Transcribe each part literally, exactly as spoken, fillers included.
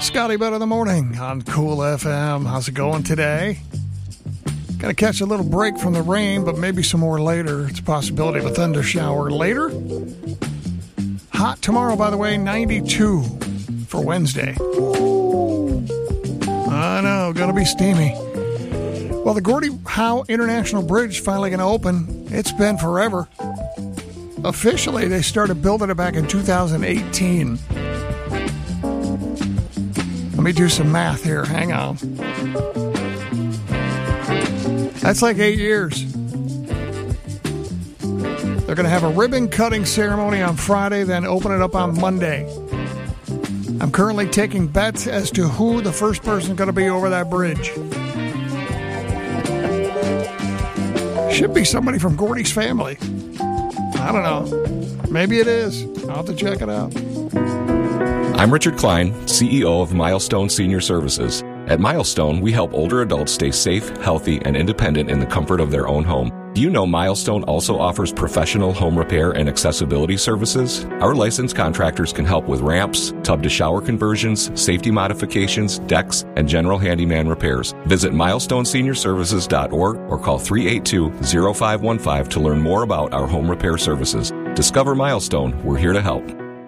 Scotty Better in the morning on Cool F M. How's it going today? Gonna catch a little break from the rain, but maybe some more later. It's a possibility of a thunder shower later. Hot tomorrow, by the way, ninety-two for Wednesday. I know, gonna be steamy. Well, the Gordie Howe International Bridge finally gonna open. It's been forever. Officially, they started building it back in two thousand eighteen. Let me do some math here. Hang on. That's like eight years. They're going to have a ribbon cutting ceremony on Friday, then open it up on Monday. I'm currently taking bets as to who the first person is going to be over that bridge. Should be somebody from Gordie's family. I don't know. Maybe it is. I'll have to check it out. I'm Richard Klein, C E O of Milestone Senior Services. At Milestone, we help older adults stay safe, healthy, and independent in the comfort of their own home. Do you know Milestone also offers professional home repair and accessibility services? Our licensed contractors can help with ramps, tub-to-shower conversions, safety modifications, decks, and general handyman repairs. Visit milestone senior services dot org or call three eight two, zero five one five to learn more about our home repair services. Discover Milestone. We're here to help.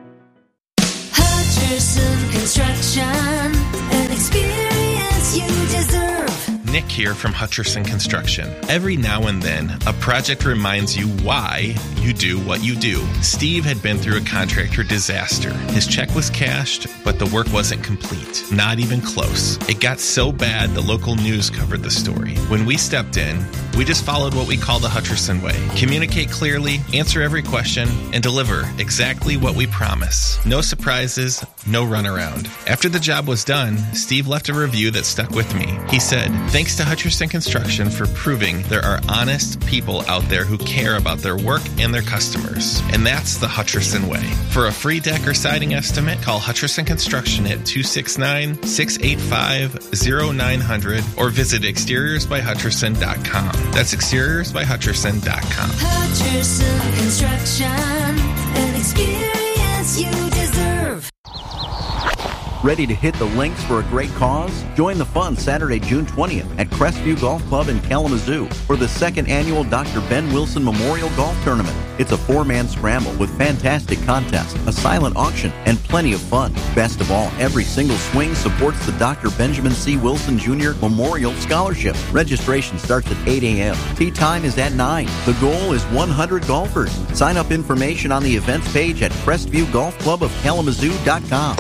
Hutcherson Construction, an experience you deserve. Nick here from Hutcherson Construction. Every now and then, a project reminds you why you do what you do. Steve had been through a contractor disaster. His check was cashed, but the work wasn't complete. Not even close. It got so bad the local news covered the story. When we stepped in, we just followed what we call the Hutcherson way. Communicate clearly, answer every question, and deliver exactly what we promise. No surprises, no runaround. After the job was done, Steve left a review that stuck with me. He said, "Thanks to Hutcherson Construction for proving there are honest people out there who care about their work and their customers." And that's the Hutcherson way. For a free deck or siding estimate, call Hutcherson Construction at two six nine, six eight five, zero nine zero zero or visit exteriors by hutcherson dot com. That's exteriors by hutcherson dot com. Hutcherson Construction, an experience you deserve. Ready to hit the links for a great cause? Join the fun Saturday, June twentieth at Crestview Golf Club in Kalamazoo for the second annual Doctor Ben Wilson Memorial Golf Tournament. It's a four-man scramble with fantastic contests, a silent auction, and plenty of fun. Best of all, every single swing supports the Doctor Benjamin C. Wilson Junior Memorial Scholarship. Registration starts at eight a.m. Tee time is at nine. The goal is one hundred golfers. Sign up information on the events page at Crestview Golf Club of Kalamazoo dot com.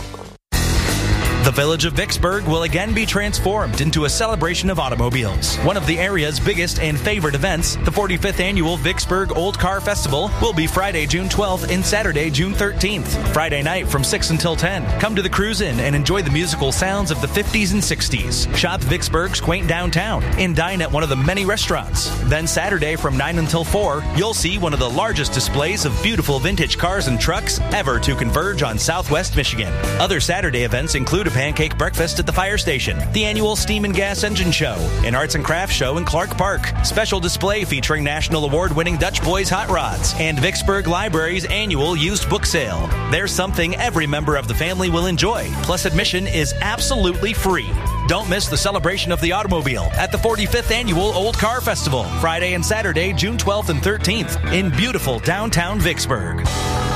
The village of Vicksburg will again be transformed into a celebration of automobiles. One of the area's biggest and favorite events, the forty-fifth Annual Vicksburg Old Car Festival, will be Friday, June twelfth and Saturday, June thirteenth. Friday night from six until ten. Come to the Cruise Inn and enjoy the musical sounds of the fifties and sixties. Shop Vicksburg's quaint downtown and dine at one of the many restaurants. Then Saturday from nine until four, you'll see one of the largest displays of beautiful vintage cars and trucks ever to converge on Southwest Michigan. Other Saturday events include a pancake breakfast at the fire station, the annual Steam and Gas Engine Show, an arts and crafts show in Clark Park, special display featuring national award-winning Dutch Boys Hot Rods, and Vicksburg Library's annual used book sale. There's something every member of the family will enjoy, plus admission is absolutely free. Don't miss the celebration of the automobile at the forty-fifth Annual Old Car Festival, Friday and Saturday, June twelfth and thirteenth, in beautiful downtown Vicksburg.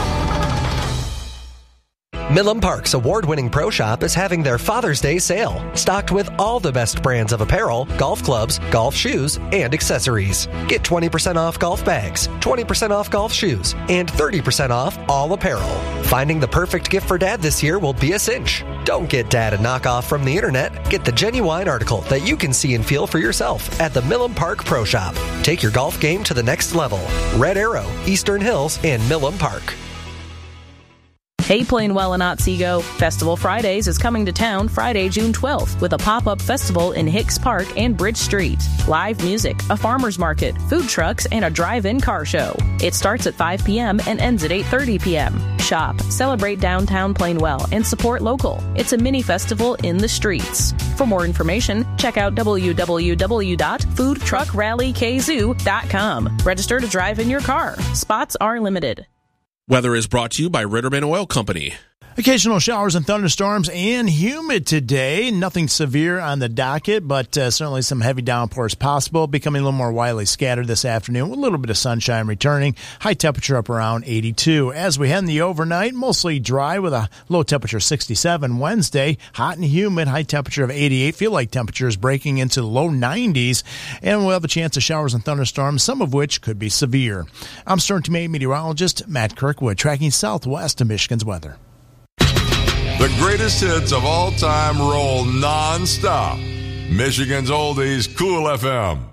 Milam Park's award-winning pro shop is having their Father's Day sale, stocked with all the best brands of apparel, golf clubs, golf shoes, and accessories. Get twenty percent off golf bags, twenty percent off golf shoes, and thirty percent off all apparel. Finding the perfect gift for Dad this year will be a cinch. Don't get Dad a knockoff from the internet. Get the genuine article that you can see and feel for yourself at the Milam Park Pro Shop. Take your golf game to the next level. Red Arrow, Eastern Hills, and Milam Park. Hey Plainwell and Otsego, Festival Fridays is coming to town Friday, June twelfth with a pop-up festival in Hicks Park and Bridge Street. Live music, a farmer's market, food trucks, and a drive-in car show. It starts at five p.m. and ends at eight thirty p.m. Shop, celebrate downtown Plainwell, and support local. It's a mini festival in the streets. For more information, check out w w w dot food truck rally k zoo dot com. Register to drive in your car. Spots are limited. Weather is brought to you by Ritterman Oil Company. Occasional showers and thunderstorms and humid today. Nothing severe on the docket, but uh, certainly some heavy downpours possible. Becoming a little more widely scattered this afternoon with a little bit of sunshine returning. High temperature up around eighty-two. As we head in the overnight, mostly dry with a low temperature sixty-seven. Wednesday, hot and humid, high temperature of eighty-eight. Feel like temperatures breaking into the low nineties. And we'll have a chance of showers and thunderstorms, some of which could be severe. I'm Stern to Maine meteorologist Matt Kirkwood, tracking southwest of Michigan's weather. The greatest hits of all time roll non-stop. Michigan's Oldies, Cool F M.